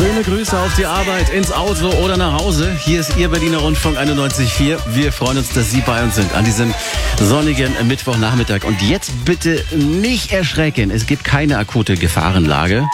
Schöne Grüße auf die Arbeit, ins Auto oder nach Hause. Hier ist Ihr Berliner Rundfunk 91.4. Wir freuen uns, dass Sie bei uns sind an diesem sonnigen Mittwochnachmittag. Und jetzt bitte nicht erschrecken. Es gibt keine akute Gefahrenlage.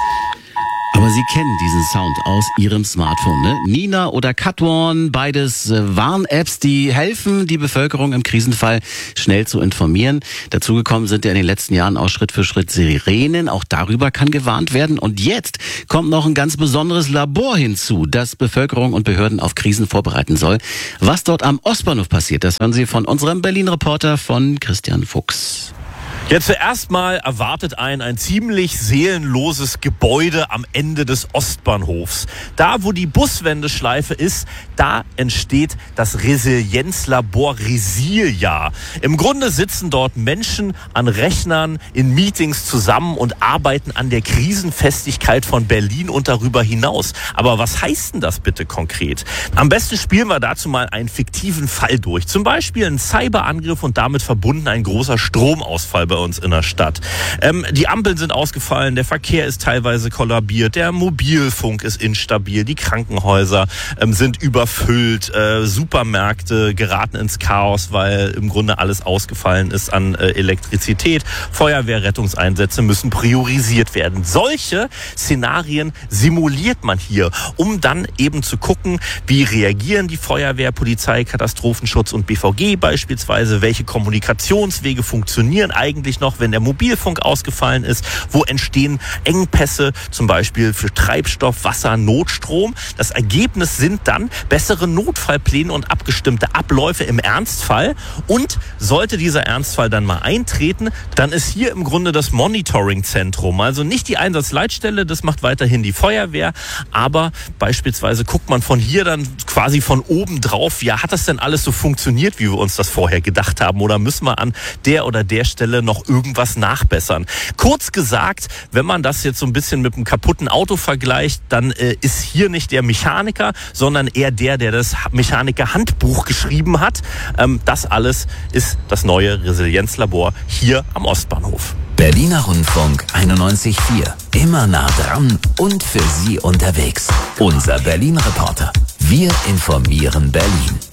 Aber Sie kennen diesen Sound aus Ihrem Smartphone, ne? Nina oder Cut-One, beides Warn-Apps, die helfen, die Bevölkerung im Krisenfall schnell zu informieren. Dazugekommen sind ja in den letzten Jahren auch Schritt für Schritt Sirenen. Auch darüber kann gewarnt werden. Und jetzt kommt noch ein ganz besonderes Labor hinzu, das Bevölkerung und Behörden auf Krisen vorbereiten soll. Was dort am Ostbahnhof passiert, das hören Sie von unserem Berlin-Reporter von Christian Fuchs. Jetzt zuerst mal erwartet ein ziemlich seelenloses Gebäude am Ende des Ostbahnhofs. Da, wo die Buswendeschleife ist, da entsteht das Resilienzlabor Resilia. Im Grunde sitzen dort Menschen an Rechnern in Meetings zusammen und arbeiten an der Krisenfestigkeit von Berlin und darüber hinaus. Aber was heißt denn das bitte konkret? Am besten spielen wir dazu mal einen fiktiven Fall durch. Zum Beispiel einen Cyberangriff und damit verbunden ein großer Stromausfall bei uns in der Stadt. Die Ampeln sind ausgefallen, der Verkehr ist teilweise kollabiert, der Mobilfunk ist instabil, die Krankenhäuser sind überfüllt, Supermärkte geraten ins Chaos, weil im Grunde alles ausgefallen ist an Elektrizität. Feuerwehr, Rettungseinsätze müssen priorisiert werden. Solche Szenarien simuliert man hier, um dann eben zu gucken, wie reagieren die Feuerwehr, Polizei, Katastrophenschutz und BVG beispielsweise, welche Kommunikationswege funktionieren eigentlich noch, wenn der Mobilfunk ausgefallen ist, wo entstehen Engpässe, zum Beispiel für Treibstoff, Wasser, Notstrom. Das Ergebnis sind dann bessere Notfallpläne und abgestimmte Abläufe im Ernstfall. Und sollte dieser Ernstfall dann mal eintreten, dann ist hier im Grunde das Monitoring-Zentrum. Also nicht die Einsatzleitstelle, das macht weiterhin die Feuerwehr, aber beispielsweise guckt man von hier dann quasi von oben drauf, ja, hat das denn alles so funktioniert, wie wir uns das vorher gedacht haben, oder müssen wir an der oder der Stelle noch irgendwas nachbessern? Kurz gesagt, wenn man das jetzt so ein bisschen mit einem kaputten Auto vergleicht, dann ist hier nicht der Mechaniker, sondern eher der das Mechaniker-Handbuch geschrieben hat. Das alles ist das neue Resilienzlabor hier am Ostbahnhof. Berliner Rundfunk 91.4. Immer nah dran und für Sie unterwegs. Unser Berlin-Reporter. Wir informieren Berlin.